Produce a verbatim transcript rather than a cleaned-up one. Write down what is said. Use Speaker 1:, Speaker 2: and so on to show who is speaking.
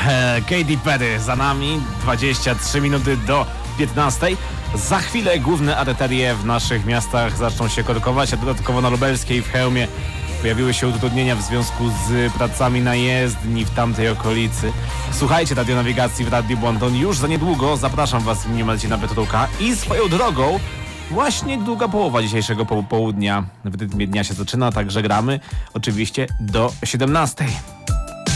Speaker 1: Katy Perry za nami, dwadzieścia trzy minuty do piętnastej. Za chwilę główne arterie w naszych miastach zaczną się korkować, a dodatkowo na Lubelskiej w Chełmie pojawiły się utrudnienia w związku z pracami na jezdni w tamtej okolicy. Słuchajcie radionawigacji w Radiu Błądon już za niedługo. Zapraszam was w nim Marcina Petruka i swoją drogą właśnie długa połowa dzisiejszego południa w rytmie dnia się zaczyna, także gramy oczywiście do siedemnastej.